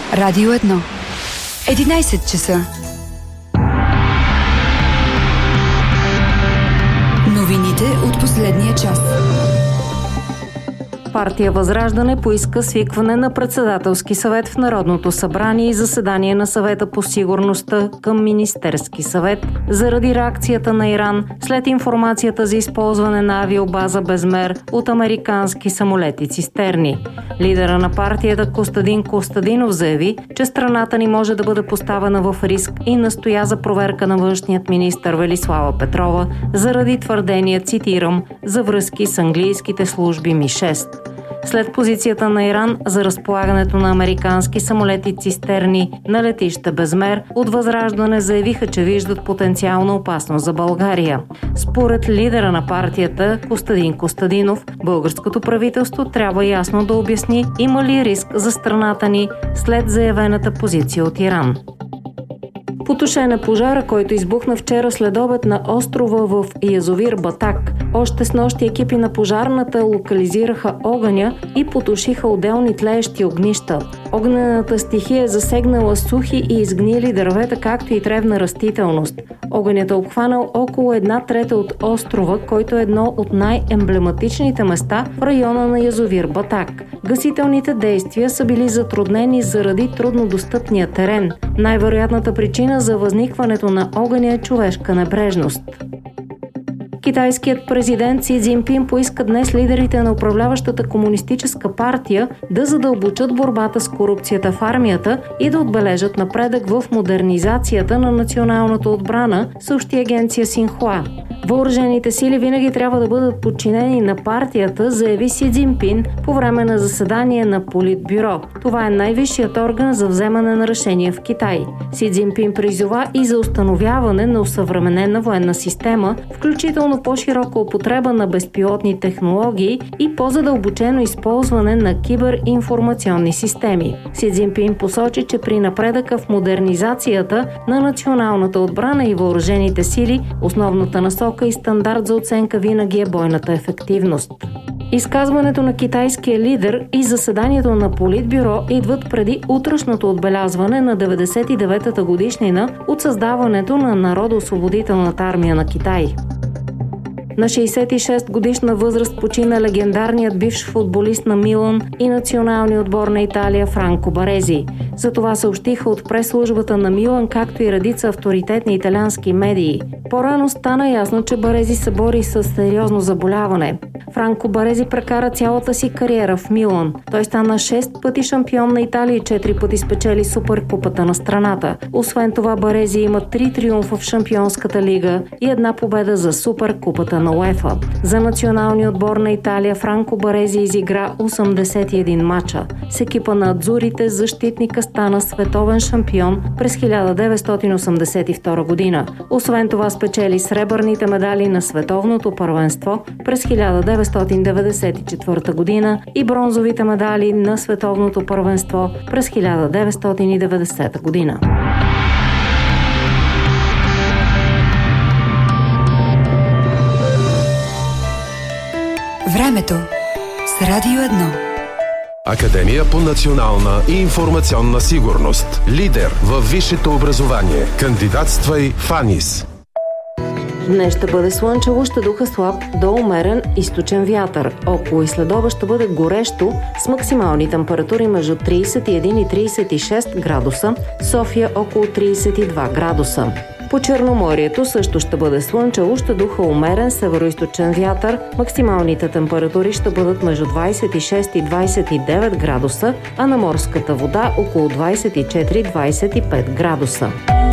Радио 1. 11 часа. Новините от последния час. Партия Възраждане поиска свикване на председателски съвет в Народното събрание и заседание на съвета по сигурността към Министерски съвет заради реакцията на Иран след информацията за използване на авиобаза Безмер от американски самолети цистерни. Лидера на партията Костадин Костадинов заяви, че страната ни може да бъде поставена в риск и настоя за проверка на външният министър Велислава Петрова заради твърдения, цитирам, за връзки с английските служби Ми-6. След позицията на Иран за разполагането на американски самолети цистерни на летище Безмер, от Възраждане заявиха, че виждат потенциална опасност за България. Според лидера на партията Костадин Костадинов, българското правителство трябва ясно да обясни има ли риск за страната ни след заявената позиция от Иран. Потушен е пожара, който избухна вчера следобед на острова в язовир Батак. Още снощи екипи на пожарната локализираха огъня и потушиха отделни тлеещи огнища. Огнената стихия е засегнала сухи и изгнили дървета, както и тревна растителност. Огънят е обхванал около 1/3 от острова, който е едно от най-емблематичните места в района на язовир Батак. Гасителните действия са били затруднени заради труднодостъпния терен. Най-вероятната причина за възникването на огъня е човешка небрежност. Китайският президент Си Цзинпин поиска днес лидерите на управляващата комунистическа партия да задълбочат борбата с корупцията в армията и да отбележат напредък в модернизацията на националната отбрана, съобщи агенция Синхуа. Въоръжените сили винаги трябва да бъдат подчинени на партията, заяви Си Цзинпин по време на заседание на Политбюро. Това е най-висшият орган за вземане на решения в Китай. Си Цзинпин призова и за установяване на усъвременена военна система, включително по-широка употреба на безпилотни технологии и по-задълбочено използване на киберинформационни системи. Си Цзинпин посочи, че при напредъка в модернизацията на националната отбрана и въоръжените сили, основната насока и стандарт за оценка винаги е бойната ефективност. Изказването на китайския лидер и заседанието на Политбюро идват преди утрешното отбелязване на 99-та годишнина от създаването на Народоосвободителната армия на Китай. На 66 годишна възраст почина легендарният бивш футболист на Милан и националния отбор на Италия Франко Барези. За това съобщиха от прес-службата на Милан, както и редица авторитетни италиански медии. По-рано стана ясно, че Барези се бори с сериозно заболяване. Франко Барези прекара цялата си кариера в Милан. Той стана 6 пъти шампион на Италия и 4 пъти спечели Суперкупата на страната. Освен това, Барези има 3 триумфа в Шампионската лига и 1 победа за Суперкупата на УЕФА. За националния отбор на Италия Франко Барези изигра 81 мача. С екипа на адзурите защитника стана световен шампион през 1982 година. Освен това спечели сребърните медали на световното първенство през 1994 година и бронзовите медали на световното първенство през 1990 година. Времето с Радио 1. Академия по национална и информационна сигурност. Лидер във висшето образование. Кандидатствай в АНИС. Днес ще бъде слънчево, ще духа слаб до умерен източен вятър. Около и следобед ще бъде горещо с максимални температури между 31 и 36 градуса, София около 32 градуса. По Черноморието също ще бъде слънчево, ще духа умерен североизточен вятър, максималните температури ще бъдат между 26 и 29 градуса, а на морската вода около 24-25 градуса.